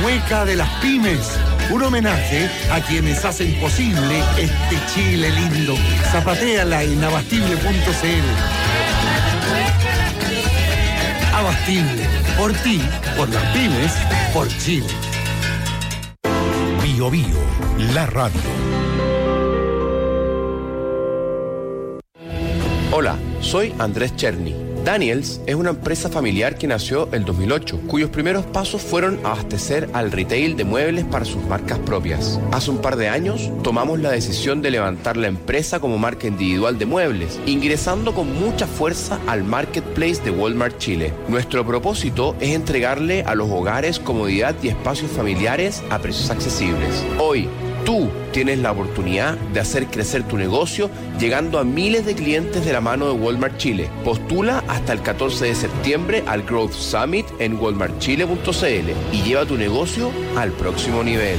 Mueca de las Pymes. Un homenaje a quienes hacen posible este Chile lindo. Zapatéala en abastible.cl. Abastible. Por ti, por las pymes, por Chile. Bio Bio, la radio. Hola, soy Andrés Cherny. Daniels es una empresa familiar que nació en 2008, cuyos primeros pasos fueron abastecer al retail de muebles para sus marcas propias. Hace un par de años tomamos la decisión de levantar la empresa como marca individual de muebles, ingresando con mucha fuerza al marketplace de Walmart Chile. Nuestro propósito es entregarle a los hogares comodidad y espacios familiares a precios accesibles. Hoy, tú tienes la oportunidad de hacer crecer tu negocio llegando a miles de clientes de la mano de Walmart Chile. Postula hasta el 14 de septiembre al Growth Summit en walmartchile.cl y lleva tu negocio al próximo nivel.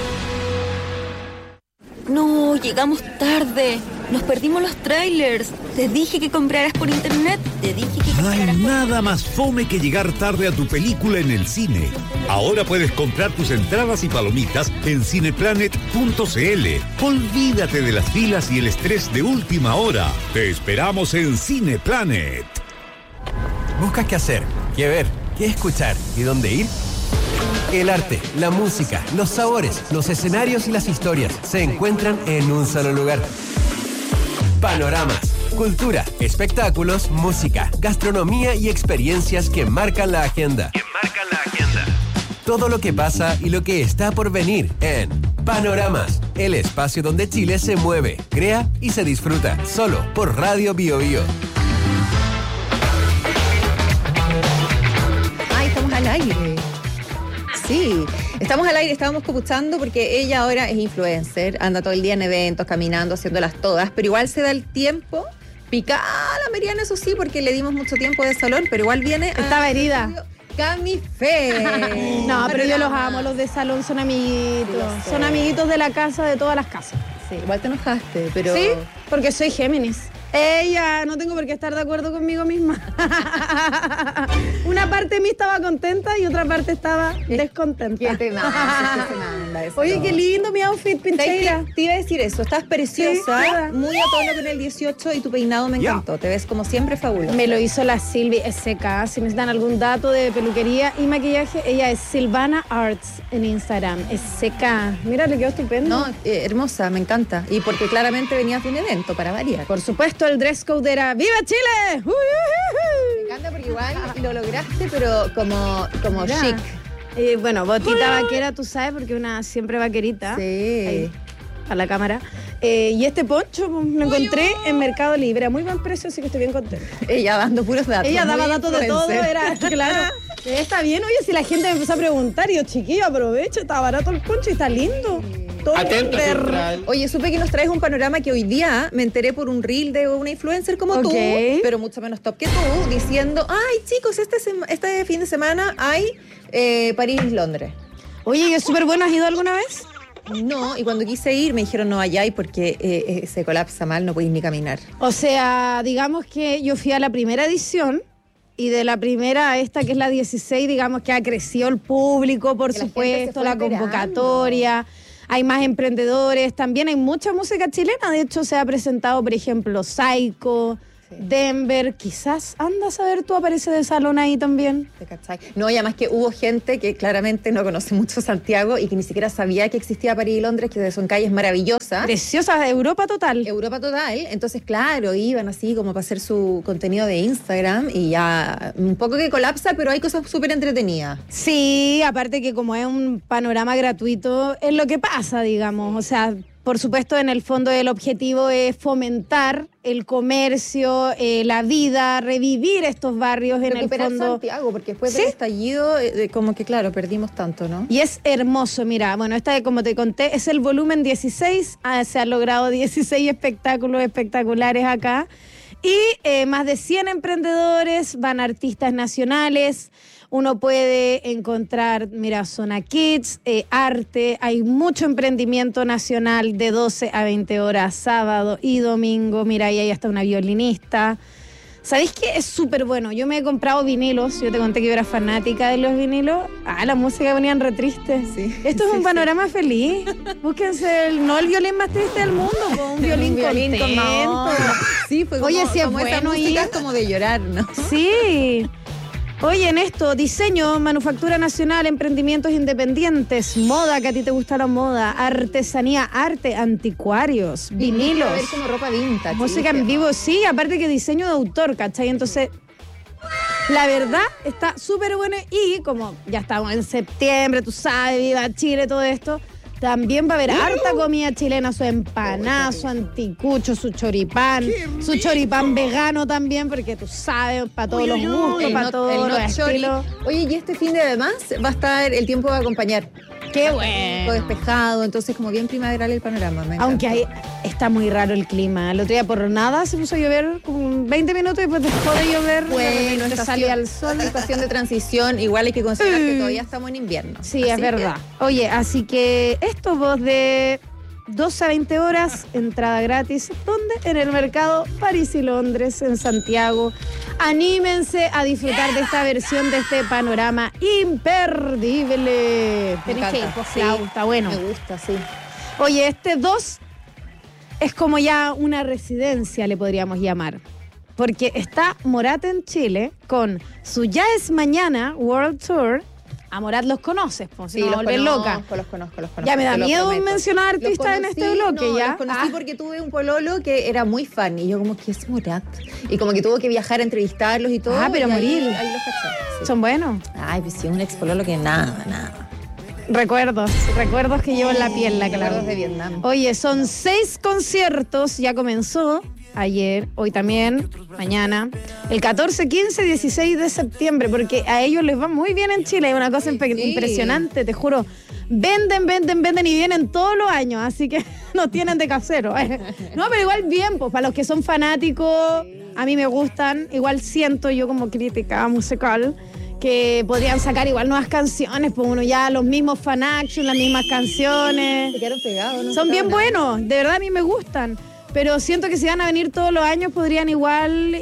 No, llegamos tarde. Nos perdimos los trailers. Te dije que compraras por internet. No hay nada más fome que llegar tarde a tu película en el cine. Ahora puedes comprar tus entradas y palomitas en cineplanet.cl. Olvídate de las filas y el estrés de última hora. Te esperamos en Cineplanet. ¿Buscas qué hacer, qué ver, qué escuchar y dónde ir? El arte, la música, los sabores, los escenarios y las historias se encuentran en un solo lugar. Panoramas, cultura, espectáculos, música, gastronomía y experiencias que marcan la agenda. Todo lo que pasa y lo que está por venir en Panoramas, el espacio donde Chile se mueve, crea y se disfruta, solo por Radio Bio Bio. Ay, estamos al aire. Sí, estamos al aire, estábamos copuchando porque ella ahora es influencer, anda todo el día en eventos, caminando, haciéndolas todas, pero igual se da el tiempo, picada la Mariana, eso sí, porque le dimos mucho tiempo de salón, pero igual viene... Estaba herida. Camife. No, pero yo los amo, los de salón son amiguitos. Son amiguitos de la casa, de todas las casas. Sí, igual te enojaste, pero... Sí, porque soy Géminis. Ella, no tengo por qué estar de acuerdo conmigo misma. Una parte de mí estaba contenta y otra parte estaba descontenta. ¿Qué te manda eso? Oye, qué lindo mi outfit, Pincheira. Te iba a decir eso, estás preciosa, Sí, muy a tono con el 18 y tu peinado me encantó. Te ves como siempre fabulosa. Me lo hizo la Silvi SK. Si necesitan algún dato de peluquería y maquillaje, ella es Silvana Arts en Instagram. SK. Mira, le quedó estupendo. No, hermosa, me encanta. Y porque claramente venías de un evento, para variar. Por supuesto, el dress code era ¡Viva Chile! Me encanta porque igual lo lograste, pero como chic. Bueno, botita vaquera, tú sabes, porque una siempre vaquerita. Sí. Ahí, a la cámara. Y este poncho lo encontré en Mercado Libre a muy buen precio, así que estoy bien contenta. Ella dando puros datos. Ella daba datos de todo, era claro. Está bien, oye, si la gente me empezó a preguntar, y yo, chiquillo, aprovecho, está barato el poncho y está lindo. Atento, Oye, supe que nos traes un panorama que hoy día me enteré por un reel de una influencer como tú, pero mucho menos top que tú, diciendo, ay, chicos, este fin de semana hay París-Londres. Oye, ¿es súper bueno? ¿Has ido alguna vez? No, y cuando quise ir me dijeron no vayáis porque se colapsa mal, no podéis ni caminar. O sea, digamos que yo fui a la primera edición y de la primera a esta, que es la 16, digamos que ha crecido el público, por supuesto, la convocatoria. Hay más emprendedores, también hay mucha música chilena. De hecho, se ha presentado, por ejemplo, Psycho, Denver. Quizás, andas a ver, tú apareces de salón ahí también. No, y además que hubo gente que claramente no conoce mucho Santiago y que ni siquiera sabía que existía París y Londres, que son calles maravillosas. Preciosas, Europa total. Europa total. Entonces, claro, iban así como para hacer su contenido de Instagram y ya un poco que colapsa, pero hay cosas súper entretenidas. Sí, aparte que como es un panorama gratuito, es lo que pasa, digamos. O sea, por supuesto, en el fondo el objetivo es fomentar el comercio, la vida, revivir estos barrios en el fondo. Santiago, porque después del estallido, como que claro, perdimos tanto, ¿no? Y es hermoso, mira, bueno, esta, como te conté, es el volumen 16, se han logrado 16 espectáculos espectaculares acá, y más de 100 emprendedores, van artistas nacionales. Uno puede encontrar, mira, Zona Kids, arte, hay mucho emprendimiento nacional de 12 a 20 horas, sábado y domingo. Mira, ahí hay hasta una violinista. ¿Sabéis qué? Es súper bueno. Yo me he comprado vinilos. Yo te conté que yo era fanática de los vinilos. La música ponían re triste. Sí. Esto es un panorama feliz. Búsquense no el violín más triste del mundo, un violín contento. Sí, fue como, oye, sí es como bueno esa música ir. es como de llorar, ¿no? Sí. Oye, en esto, diseño, manufactura nacional, emprendimientos independientes, moda, que a ti te gusta la moda, artesanía, arte, anticuarios, vinilos. A ver como ropa vintage. Música en vivo, sí, aparte que diseño de autor, ¿cachai? Entonces, la verdad está súper bueno y como ya estamos en septiembre, tú sabes, viva Chile, todo esto, también va a haber harta comida chilena, su empanada, su anticucho, su choripán vegano también, porque tú sabes, para todos los gustos, para todos los estilos. Oye, y este fin de además va a estar, el tiempo va a acompañar. Qué Todo bueno. despejado, entonces como bien primaveral el panorama. Me encanta. Aunque ahí está muy raro el clima. El otro día por nada se puso a llover como 20 minutos y después dejó de llover. Bueno, te salía el sol. Estación de transición, igual hay que considerar que todavía estamos en invierno. Sí, Así es verdad. Oye, así que esto vos de 12 a 20 horas, entrada gratis. ¿Dónde? En el mercado París y Londres, en Santiago. Anímense a disfrutar de esta versión de este panorama imperdible. Tenés que ir, pues, Clau, está bueno. Me gusta, sí. Oye, este 2 es como ya una residencia, le podríamos llamar. Porque está Morat en Chile con su Ya es Mañana World Tour. A Morat los conoces, pues, si no me volver loca. Los conozco. Ya me da te lo miedo prometo. mencionar Los artistas en este bloque, no, ya. Los conocí porque tuve un pololo que era muy fan y yo como, ¿qué es Morat? Y como que tuvo que viajar a entrevistarlos y todo. Pero y morir. Ahí los caché. Sí. Son buenos. Ay, pues sí, un ex pololo que nada. Recuerdos que llevo en la piel, la Clau. Recuerdos de Vietnam. Oye, son 6 conciertos, ya comenzó ayer, hoy también, mañana, el 14, 15, 16 de septiembre, porque a ellos les va muy bien en Chile, es una cosa impresionante, te juro. Venden y vienen todos los años, así que no tienen de casero. No, pero igual bien, pues para los que son fanáticos, a mí me gustan, igual siento yo como crítica musical, que podrían sacar igual nuevas canciones, pues uno ya los mismos fan action, las mismas canciones. Se quedaron pegados, ¿no? Son bien buenos, de verdad a mí me gustan. Pero siento que si van a venir todos los años podrían igual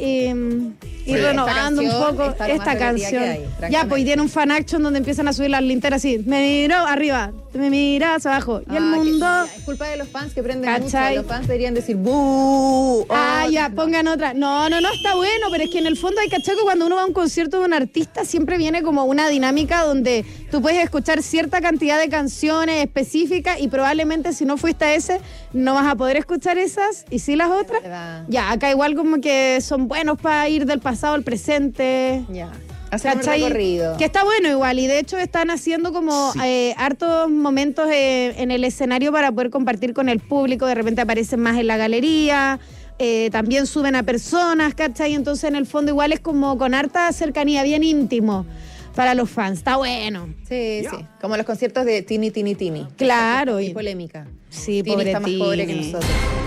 ir renovando un poco esta canción. Ya, pues y tiene un fan action donde empiezan a subir las linternas así. Me miro arriba, me miras abajo. Y el mundo... Es culpa de los fans que prenden ¿cachai? mucho. Los fans deberían decir ¡bú! Ya, pongan otra. No, está bueno, pero es que en el fondo hay cachai que cuando uno va a un concierto de un artista siempre viene como una dinámica donde tú puedes escuchar cierta cantidad de canciones específicas y probablemente si no fuiste a ese no vas a poder escuchar esas y sí las otras. Ya, acá igual como que son buenos para ir del pasado al presente. Ya. Hacer un ¿cachai? recorrido. Que está bueno igual y de hecho están haciendo como hartos momentos en el escenario para poder compartir con el público, de repente aparecen más en la galería, también suben a personas, ¿cachai? Entonces en el fondo igual es como con harta cercanía, bien íntimo para los fans, está bueno. Sí. Como los conciertos de Tini. Claro. Y polémica. Sí, Tini pobre está más Tini. pobre que nosotros.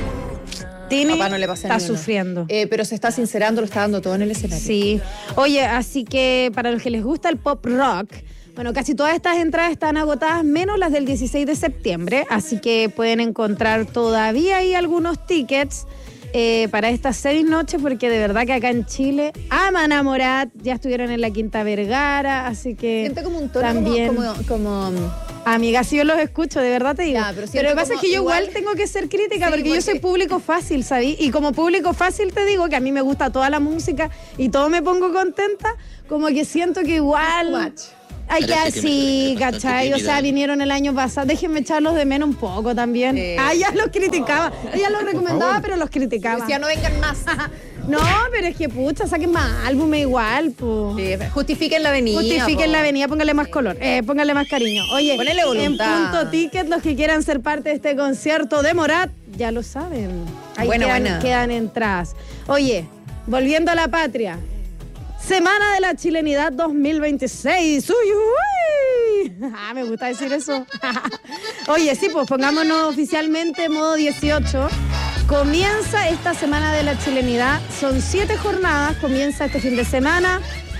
Tini Papá no le pasa está ni uno. sufriendo. Pero se está sincerando, lo está dando todo en el escenario. Sí. Oye, así que para los que les gusta el pop rock, bueno, casi todas estas entradas están agotadas, menos las del 16 de septiembre, así que pueden encontrar todavía ahí algunos tickets para estas 6 noches, porque de verdad que acá en Chile aman a Morat, ya estuvieron en la Quinta Vergara, así que Siento como un tono también... como Amiga, si yo los escucho, de verdad te digo. Ya, pero pero lo que pasa es que yo igual tengo que ser crítica, porque yo soy público fácil, ¿sabí? Y como público fácil te digo que a mí me gusta toda la música y todo me pongo contenta, como que siento que igual... Hay que así, ¿cachai? O sea, vinieron el año pasado. Déjenme echarlos de menos un poco también. Ya los criticaba. Ella los recomendaba, pero los criticaba. Decía, no vengan más. No, pero es que pucha, saquen más álbumes igual, pues. Justifiquen la avenida. Justifiquen la avenida, póngale más color, póngale más cariño. Oye, ponele voluntad. En Punto Ticket, los que quieran ser parte de este concierto de Morat, ya lo saben. Ahí quedan entradas. Oye, volviendo a la patria. Semana de la Chilenidad 2026. ¡Uy, uy! Me gusta decir eso. Oye, sí, pues pongámonos oficialmente modo 18. Comienza esta Semana de la Chilenidad. Son 7 jornadas. Comienza este fin de semana.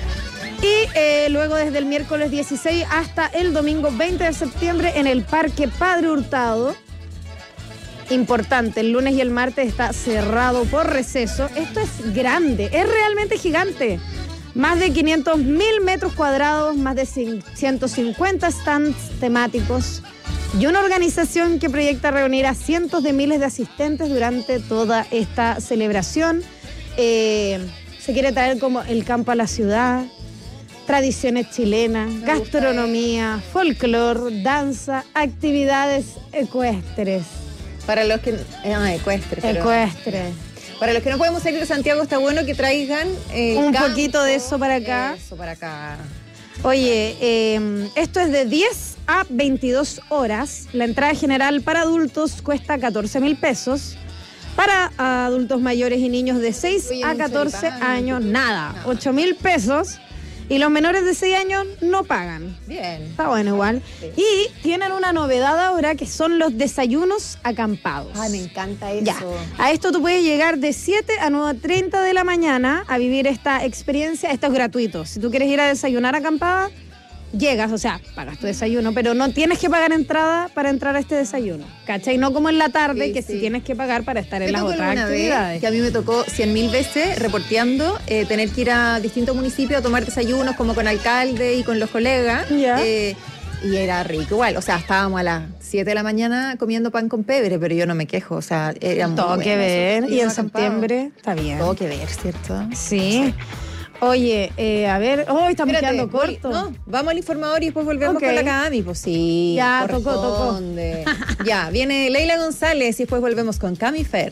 Y luego desde el miércoles 16 hasta el domingo 20 de septiembre en el Parque Padre Hurtado. importante. El lunes y el martes está cerrado por receso. Esto es grande, es realmente gigante. Más de 500.000 metros cuadrados, más de 150 stands temáticos y una organización que proyecta reunir a cientos de miles de asistentes durante toda esta celebración. Se quiere traer como el campo a la ciudad, tradiciones chilenas, gastronomía, folclore, danza, actividades ecuestres. Para los que... ecuestres. Ecuestres. Para los que no podemos salir de Santiago, está bueno que traigan un poquito de eso para acá. Eso para acá. Oye, esto es de 10 a 22 horas. La entrada general para adultos cuesta 14.000 pesos. Para adultos mayores y niños de 6 a 14 años, nada, 8.000 pesos. Y los menores de 6 años no pagan. Bien. Está bueno igual. Sí. Y tienen una novedad ahora que son los desayunos acampados. Ah, me encanta eso. Ya. A esto tú puedes llegar de 7 a 9:30 de la mañana a vivir esta experiencia. Esto es gratuito. Si tú quieres ir a desayunar acampada, llegas, o sea, pagas tu desayuno, pero no tienes que pagar entrada para entrar a este desayuno, ¿cachai? No como en la tarde, que sí tienes que pagar para estar en las otras actividades. Que a mí me tocó 100.000 veces reporteando, tener que ir a distintos municipios a tomar desayunos, como con alcalde y con los colegas. Y era rico igual, o sea, estábamos a las 7 de la mañana comiendo pan con pebre, pero yo no me quejo, o sea, era muy todo que ver, y en septiembre está bien. Todo que ver, ¿cierto? Sí. Oye, a ver, estamos quedando cortos. No, vamos al informador y después volvemos con la Cami. Pues sí, ya tocó. Ya, viene Leila González y después volvemos con Cami Fer.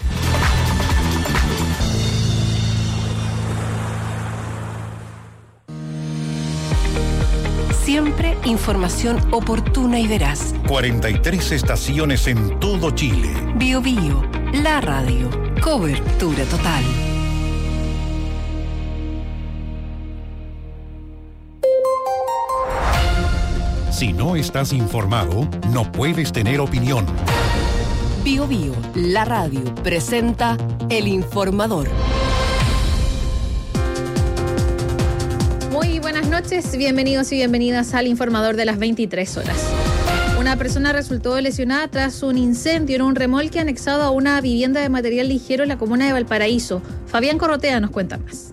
Siempre información oportuna y veraz. 43 estaciones en todo Chile. Bio Bio, la radio. Cobertura total. Si no estás informado, no puedes tener opinión. Bio Bio, la radio, presenta El Informador. Muy buenas noches, bienvenidos y bienvenidas al Informador de las 23 horas. Una persona resultó lesionada tras un incendio en un remolque anexado a una vivienda de material ligero en la comuna de Valparaíso. Fabián Corrotea nos cuenta más.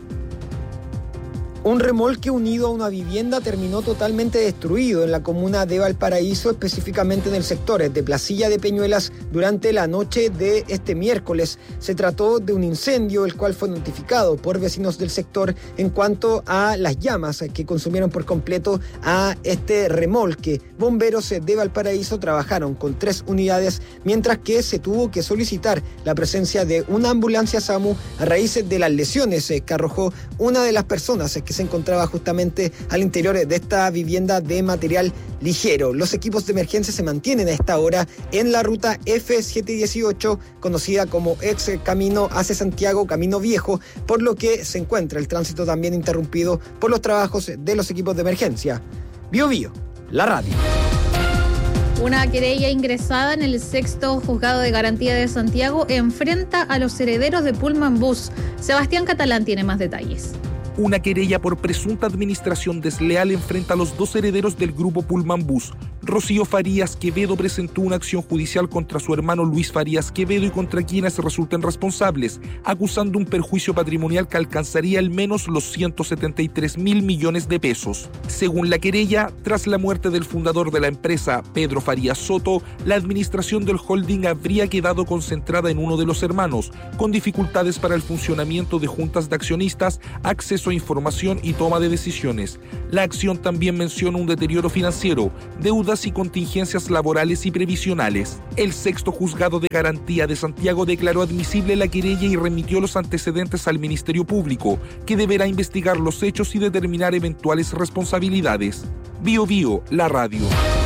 Un remolque unido a una vivienda terminó totalmente destruido en la comuna de Valparaíso, específicamente en el sector de Placilla de Peñuelas, durante la noche de este miércoles. Se trató de un incendio, el cual fue notificado por vecinos del sector en cuanto a las llamas que consumieron por completo a este remolque. Bomberos de Valparaíso trabajaron con 3 unidades, mientras que se tuvo que solicitar la presencia de una ambulancia SAMU a raíz de las lesiones que arrojó una de las personas que se encontraba justamente al interior de esta vivienda de material ligero. Los equipos de emergencia se mantienen a esta hora en la ruta F718, conocida como ex camino hacia Santiago, Camino Viejo, por lo que se encuentra el tránsito también interrumpido por los trabajos de los equipos de emergencia. Bio Bio, la radio. Una querella ingresada en el 6º Juzgado de Garantía de Santiago enfrenta a los herederos de Pullman Bus. Sebastián Catalán tiene más detalles. Una querella por presunta administración desleal enfrenta a los 2 herederos del grupo Pullman Bus. Rocío Farías Quevedo presentó una acción judicial contra su hermano Luis Farías Quevedo y contra quienes resulten responsables, acusando un perjuicio patrimonial que alcanzaría al menos los 173.000 millones de pesos. Según la querella, tras la muerte del fundador de la empresa, Pedro Farías Soto, la administración del holding habría quedado concentrada en uno de los hermanos, con dificultades para el funcionamiento de juntas de accionistas, acceso a información y toma de decisiones. La acción también menciona un deterioro financiero, deudas y contingencias laborales y previsionales. El 6º Juzgado de Garantía de Santiago declaró admisible la querella y remitió los antecedentes al Ministerio Público, que deberá investigar los hechos y determinar eventuales responsabilidades. Bio Bio, la radio.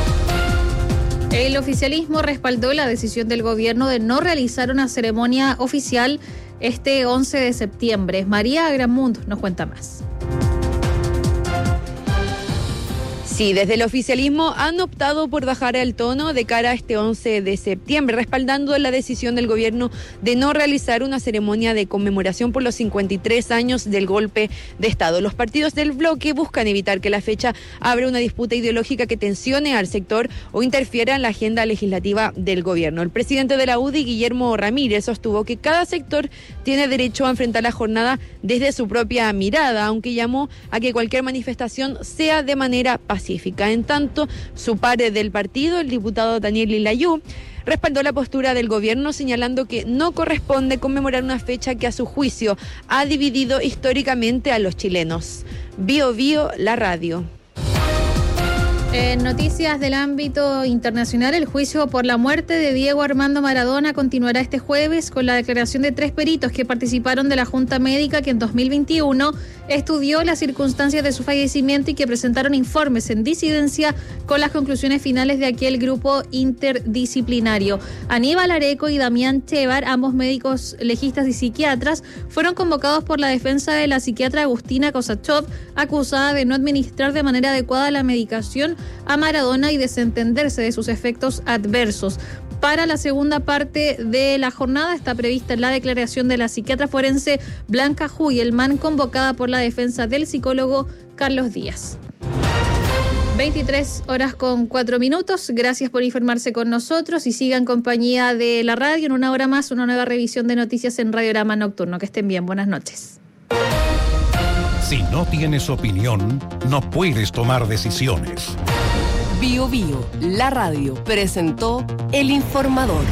El oficialismo respaldó la decisión del gobierno de no realizar una ceremonia oficial este 11 de septiembre. María Agramund nos cuenta más. Sí, desde el oficialismo han optado por bajar el tono de cara a este 11 de septiembre, respaldando la decisión del gobierno de no realizar una ceremonia de conmemoración por los 53 años del golpe de Estado. Los partidos del bloque buscan evitar que la fecha abra una disputa ideológica que tensione al sector o interfiera en la agenda legislativa del gobierno. El presidente de la UDI, Guillermo Ramírez, sostuvo que cada sector tiene derecho a enfrentar la jornada desde su propia mirada, aunque llamó a que cualquier manifestación sea de manera pacífica. En tanto, su par del partido, el diputado Daniel Lilayú, respaldó la postura del gobierno, señalando que no corresponde conmemorar una fecha que a su juicio ha dividido históricamente a los chilenos. Bio Bio, la radio. En noticias del ámbito internacional, el juicio por la muerte de Diego Armando Maradona continuará este jueves con la declaración de 3 peritos que participaron de la Junta Médica que en 2021 estudió las circunstancias de su fallecimiento y que presentaron informes en disidencia con las conclusiones finales de aquel grupo interdisciplinario. Aníbal Areco y Damián Chevar, ambos médicos legistas y psiquiatras, fueron convocados por la defensa de la psiquiatra Agustina Kosachov, acusada de no administrar de manera adecuada la medicación a Maradona y desentenderse de sus efectos adversos. Para la segunda parte de la jornada está prevista la declaración de la psiquiatra forense Blanca Hugelman, convocada por la defensa del psicólogo Carlos Díaz. 23:04. Gracias por informarse con nosotros y sigan en compañía de la radio. En una hora más, una nueva revisión de noticias en Radiograma Nocturno. Que estén bien. Buenas noches. Si no tienes opinión, no puedes tomar decisiones. Bio Bio, la radio, presentó El Informador.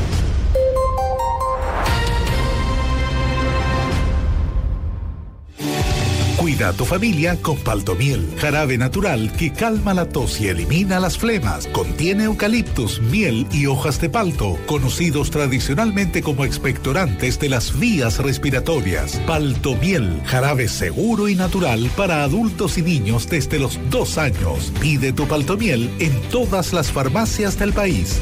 Cuida a tu familia con Paltomiel, jarabe natural que calma la tos y elimina las flemas. Contiene eucaliptus, miel y hojas de palto, conocidos tradicionalmente como expectorantes de las vías respiratorias. Paltomiel, jarabe seguro y natural para adultos y niños desde los 2 años. Pide tu Paltomiel en todas las farmacias del país.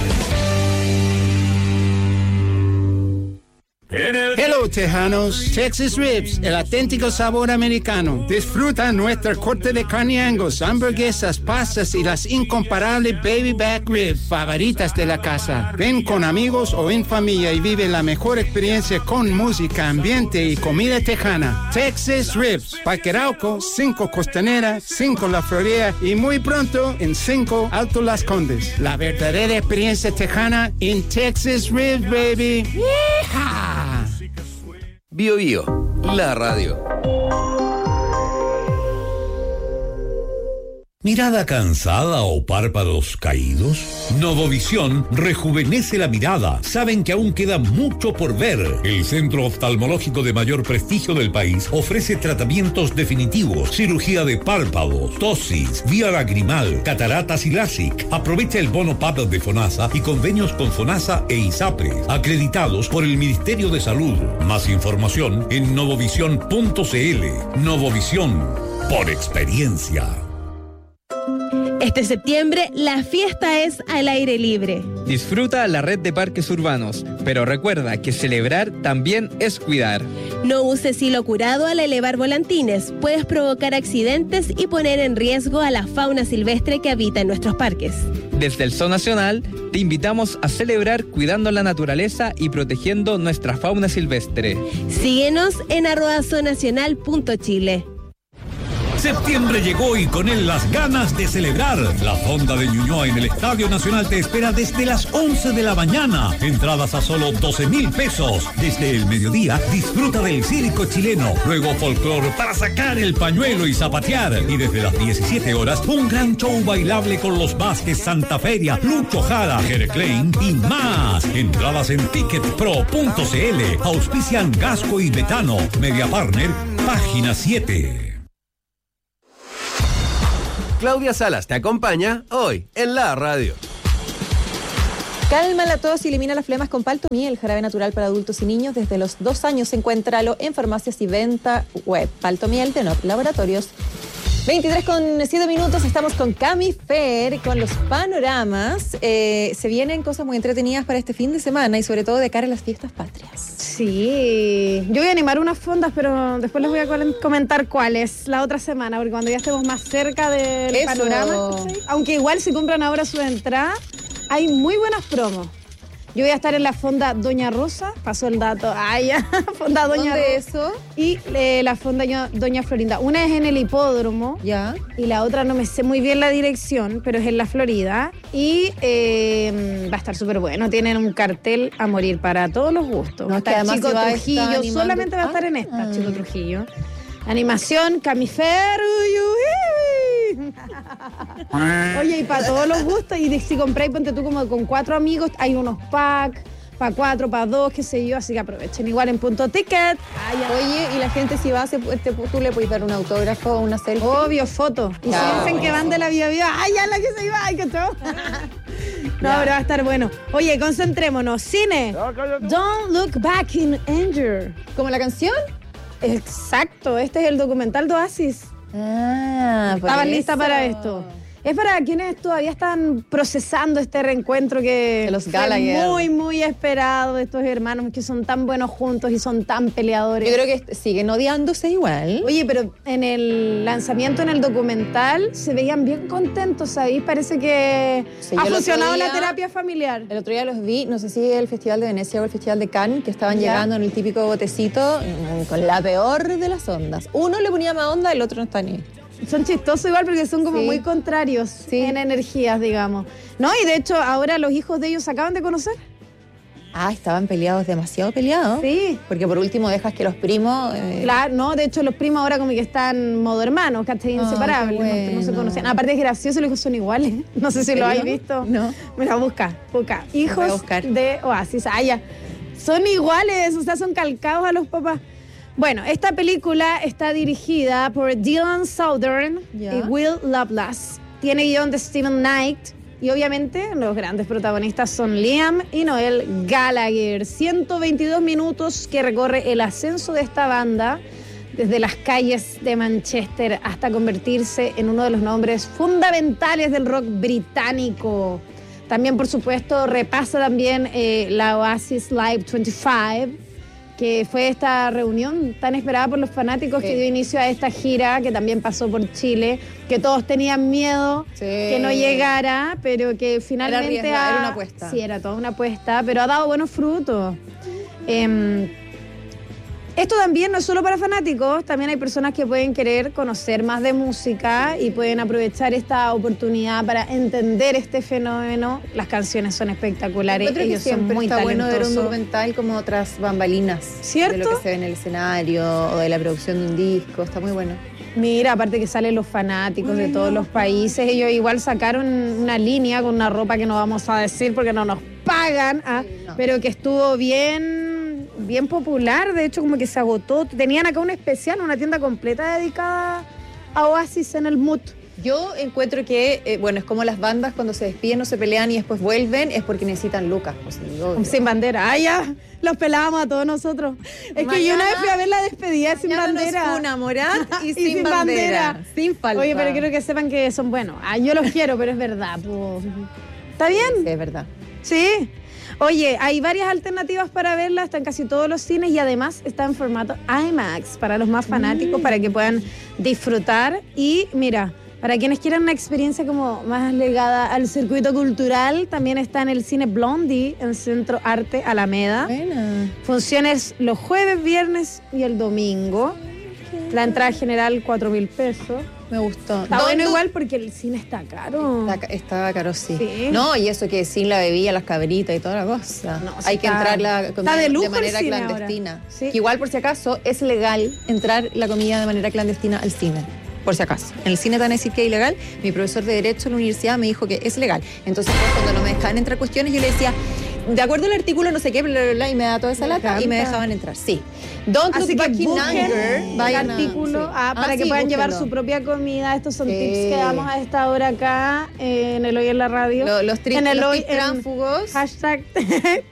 Hello, tejanos. Texas Ribs, el auténtico sabor americano. Disfruta nuestra corte de carne Angus, hamburguesas, pastas y las incomparables baby back ribs favoritas de la casa. Ven con amigos o en familia y vive la mejor experiencia con música, ambiente y comida tejana. Texas Ribs, Parque Arauco, 5 Costanera, 5 La Florida y muy pronto en 5 Alto Las Condes. La verdadera experiencia tejana en Texas Ribs, baby. ¡Yeehaw! Bio Bio, la radio. ¿Mirada cansada o párpados caídos? Novovisión rejuvenece la mirada. Saben que aún queda mucho por ver. El centro oftalmológico de mayor prestigio del país ofrece tratamientos definitivos, cirugía de párpados, ptosis, vía lagrimal, cataratas y LASIK. Aprovecha el bono PAP de FONASA y convenios con FONASA e ISAPRE, acreditados por el Ministerio de Salud. Más información en novovisión.cl. Novovisión, por experiencia. Este septiembre, la fiesta es al aire libre. Disfruta la red de parques urbanos, pero recuerda que celebrar también es cuidar. No uses hilo curado al elevar volantines. Puedes provocar accidentes y poner en riesgo a la fauna silvestre que habita en nuestros parques. Desde el Zoo Nacional, te invitamos a celebrar cuidando la naturaleza y protegiendo nuestra fauna silvestre. Síguenos en @zoonacional.chile. Septiembre llegó y con él las ganas de celebrar. La Fonda de Ñuñoa en el Estadio Nacional te espera desde las 11 de la mañana. Entradas a solo 12,000 pesos. Desde el mediodía, disfruta del circo chileno. Luego folclore para sacar el pañuelo y zapatear. Y desde las 17 horas, un gran show bailable con los Vázquez, Santa Feria, Lucho Jara, Jere Klein y más. Entradas en ticketpro.cl. Auspician Gasco y Betano. Media Partner, página 7. Claudia Salas te acompaña hoy en la radio. Calma la tos y elimina las flemas con Paltomiel, jarabe natural para adultos y niños desde los 2 años. Encuéntralo en farmacias y venta web. Paltomiel de Not Laboratorios. 23:07, estamos con Cami Fer, con los panoramas. Se vienen cosas muy entretenidas para este fin de semana y sobre todo de cara a las fiestas patrias. Sí, yo voy a animar unas fondas, pero después les voy a comentar cuáles la otra semana, porque cuando ya estemos más cerca del panorama, ¿sí? Aunque igual si compran ahora su entrada, hay muy buenas promos. Yo voy a estar en la fonda Doña Rosa, pasó el dato, fonda Doña ¿Dónde Rosa. Eso? Y la fonda Doña Florinda. Una es en el hipódromo, ya, y la otra no me sé muy bien la dirección, pero es en la Florida. Y va a estar súper bueno, tienen un cartel a morir para todos los gustos. No, está Chico Trujillo, solamente va a estar en esta, Chico Trujillo. Animación, Camifer. Oye, y para todos los gustos, y si compráis, ponte tú como con 4 amigos, hay unos packs, para 4, para 2, qué sé yo, así que aprovechen igual en Punto Ticket. Oye, y la gente si va, tú le puedes dar un autógrafo o una selfie. Obvio, foto. Y si dicen que van de la Vía Vía, ¡ay, ya la que se iba! ¡Ay, qué chavo! No, pero va a estar bueno. Oye, concentrémonos. Cine. Don't Look Back in Anger. ¿Como la canción? Exacto, este es el documental de Oasis. Estaban listas para esto. Es para quienes todavía están procesando este reencuentro que los fue muy, muy esperado de estos hermanos que son tan buenos juntos y son tan peleadores. Yo creo que siguen odiándose igual. Oye, pero en el lanzamiento, en el documental, se veían bien contentos, ¿sabéis? Parece que ha funcionado la terapia familiar. El otro día los vi, no sé si el Festival de Venecia o el Festival de Cannes, que estaban llegando en el típico botecito con la peor de las ondas. Uno le ponía más onda, el otro no está ni... Son chistosos igual porque son como muy contrarios en energías, digamos. No, y de hecho ahora los hijos de ellos se acaban de conocer. Estaban peleados, demasiado peleados. Sí. Porque por último dejas que los primos... Claro, no, de hecho los primos ahora como que están modo hermanos, ¿cachai? Inseparables, bueno. no se conocían. Aparte es gracioso, los hijos son iguales. No sé si lo habéis visto. No. Mira, busca. Hijos de Oasis. Ya. Son iguales, o sea, son calcados a los papás. Bueno, esta película está dirigida por Dylan Southern y Will Lovelace. Tiene guión de Steven Knight y obviamente los grandes protagonistas son Liam y Noel Gallagher. 122 minutos que recorre el ascenso de esta banda desde las calles de Manchester hasta convertirse en uno de los nombres fundamentales del rock británico. También, por supuesto, repasa también la Oasis Live 25, que fue esta reunión tan esperada por los fanáticos que dio inicio a esta gira, que también pasó por Chile, que todos tenían miedo que no llegara, pero que finalmente... Era una apuesta. Sí, era toda una apuesta, pero ha dado buenos frutos. Esto también no es solo para fanáticos, también hay personas que pueden querer conocer más de música y pueden aprovechar esta oportunidad para entender este fenómeno. Las canciones son espectaculares, ellos son muy está talentosos. Bueno ver un documental como otras bambalinas, ¿cierto? De lo que se ve en el escenario o de la producción de un disco, está muy bueno. Mira, aparte que salen los fanáticos de todos los países, ellos igual sacaron una línea con una ropa que no vamos a decir porque no nos pagan, pero que estuvo bien popular, de hecho como que se agotó. Tenían acá un especial, una tienda completa dedicada a Oasis en el Mood. Yo encuentro que, es como las bandas cuando se despiden o se pelean y después vuelven, es porque necesitan lucas. Sin bandera. Ya, los pelábamos a todos nosotros. Es que yo una vez fui a ver la despedida Sin Bandera. Nos una Morat y sin bandera. Sin falta. Oye, pero quiero que sepan que son buenos. Yo los quiero, pero es verdad. ¿Está bien? Sí, es verdad. Sí. Oye, hay varias alternativas para verla, está en casi todos los cines y además está en formato IMAX para los más fanáticos, para que puedan disfrutar. Y mira, para quienes quieran una experiencia como más ligada al circuito cultural, también está en el cine Blondie, en Centro Arte Alameda. Buena. Funciones los jueves, viernes y el domingo. La entrada general, 4.000 pesos. Me gustó. Está bueno igual porque el cine está caro. Está caro, sí. No, y eso que sin la bebida, las cabritas y toda la cosa. No, hay que entrar de manera clandestina. ¿Sí? Que igual, por si acaso, es legal entrar la comida de manera clandestina al cine. Por si acaso. En el cine te van a decir que es ilegal. Mi profesor de Derecho en la universidad me dijo que es legal. Entonces, cuando no me dejaban entrar cuestiones, yo le decía, de acuerdo al artículo, no sé qué, bla, bla, bla, y me da toda esa lata y me dejaban entrar. Sí. Don't Look Back in Anger. El artículo para que puedan llevar su propia comida. Estos son tips que damos a esta hora acá en el Hoy en la Radio. Los tips tránsfugos. Hashtag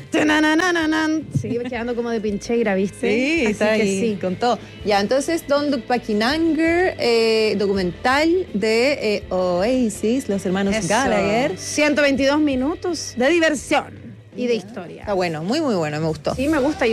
Sí, quedando como de Pincheira, ¿viste? Sí, así está que ahí, sí. con todo. Ya, entonces, Don't Look Back in Anger, documental de Oasis, los hermanos Eso. Gallagher. 122 minutos de diversión y de historia. Está bueno, muy, muy bueno, me gustó. Sí, me gusta.